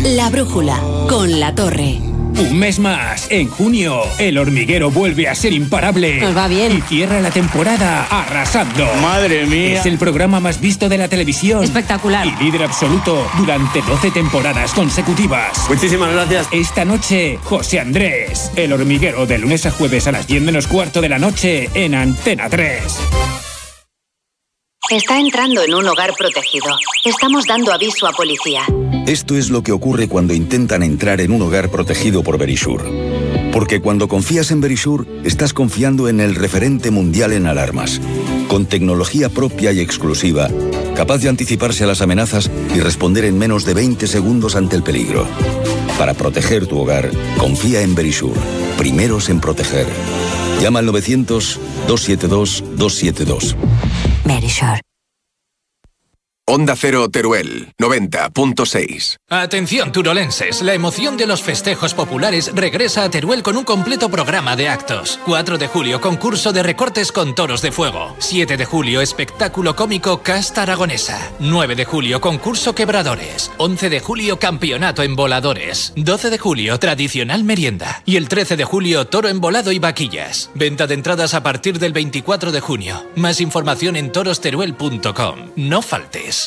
La Brújula, con La Torre. Un mes más, en junio, El Hormiguero vuelve a ser imparable. Nos va bien. Y cierra la temporada arrasando. ¡Madre mía! Es el programa más visto de la televisión. Espectacular. Y líder absoluto durante 12 temporadas consecutivas. Muchísimas gracias. Esta noche, José Andrés. El Hormiguero, de lunes a jueves a las 10 menos cuarto de la noche en Antena 3. Está entrando en un hogar protegido. Estamos dando aviso a policía. Esto es lo que ocurre cuando intentan entrar en un hogar protegido por Verisure. Porque cuando confías en Verisure, estás confiando en el referente mundial en alarmas. Con tecnología propia y exclusiva, capaz de anticiparse a las amenazas y responder en menos de 20 segundos ante el peligro. Para proteger tu hogar, confía en Verisure. Primeros en proteger. Llama al 900-272-272. Verisure. Onda Cero Teruel, 90.6. Atención turolenses, la emoción de los festejos populares regresa a Teruel con un completo programa de actos. 4 de julio, concurso de recortes con toros de fuego. 7 de julio, espectáculo cómico Casta Aragonesa. 9 de julio, concurso quebradores. 11 de julio, campeonato en voladores. 12 de julio, tradicional merienda. Y el 13 de julio, toro embolado y vaquillas. Venta de entradas a partir del 24 de junio. Más información en torosteruel.com. No faltes.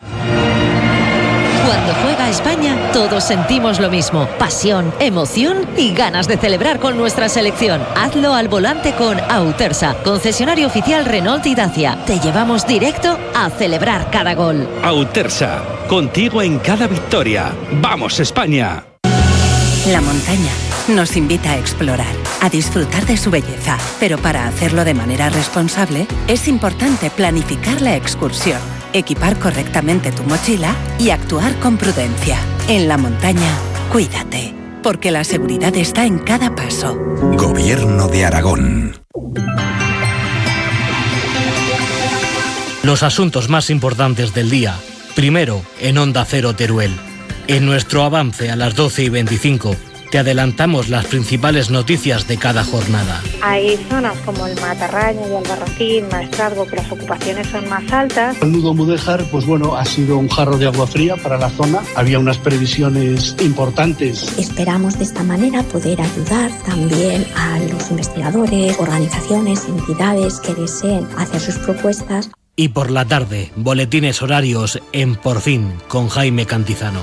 Cuando juega España, todos sentimos lo mismo. Pasión, emoción y ganas de celebrar con nuestra selección. Hazlo al volante con Autersa, concesionario oficial Renault y Dacia. Te llevamos directo a celebrar cada gol. Autersa, contigo en cada victoria. ¡Vamos, España! La montaña nos invita a explorar, a disfrutar de su belleza. Pero para hacerlo de manera responsable, es importante planificar la excursión, equipar correctamente tu mochila y actuar con prudencia. En la montaña, cuídate, porque la seguridad está en cada paso. Gobierno de Aragón. Los asuntos más importantes del día. Primero, en Onda Cero Teruel. En nuestro avance a las 12:25, te adelantamos las principales noticias de cada jornada. Hay zonas como el Matarraña y el Barracín, Maestrazgo, que las ocupaciones son más altas. El nudo Mudéjar, pues bueno, ha sido un jarro de agua fría para la zona. Había unas previsiones importantes. Esperamos de esta manera poder ayudar también a los investigadores, organizaciones, entidades que deseen hacer sus propuestas. Y por la tarde, boletines horarios en Por Fin, con Jaime Cantizano.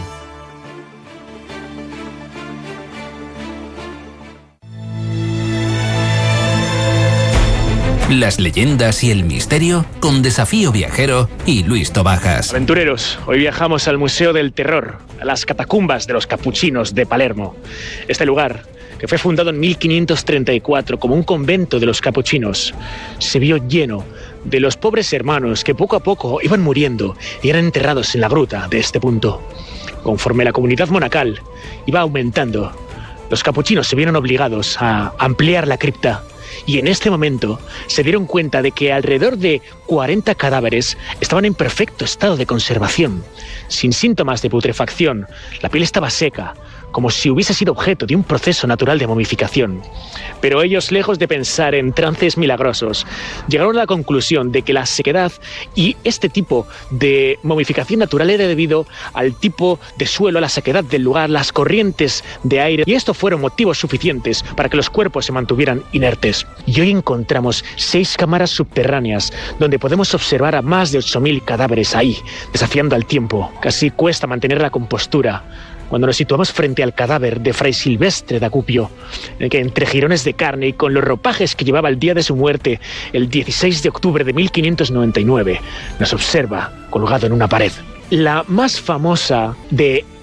Las leyendas y el misterio con Desafío Viajero y Luis Tobajas. Aventureros, hoy viajamos al Museo del Terror, a las catacumbas de los capuchinos de Palermo. Este lugar, que fue fundado en 1534 como un convento de los capuchinos, se vio lleno de los pobres hermanos que poco a poco iban muriendo y eran enterrados en la gruta de este punto. Conforme la comunidad monacal iba aumentando, los capuchinos se vieron obligados a ampliar la cripta. Y en este momento se dieron cuenta de que alrededor de 40 cadáveres estaban en perfecto estado de conservación, sin síntomas de putrefacción. La piel estaba seca, como si hubiese sido objeto de un proceso natural de momificación. Pero ellos, lejos de pensar en trances milagrosos, llegaron a la conclusión de que la sequedad y este tipo de momificación natural era debido al tipo de suelo, a la sequedad del lugar, las corrientes de aire, y esto fueron motivos suficientes para que los cuerpos se mantuvieran inertes. Y hoy encontramos 6 cámaras subterráneas donde podemos observar a más de 8.000 cadáveres ahí, desafiando al tiempo. Casi cuesta mantener la compostura cuando nos situamos frente al cadáver de Fray Silvestre de Acupio, que entre jirones de carne y con los ropajes que llevaba el día de su muerte, el 16 de octubre de 1599, nos observa colgado en una pared. La más famosa de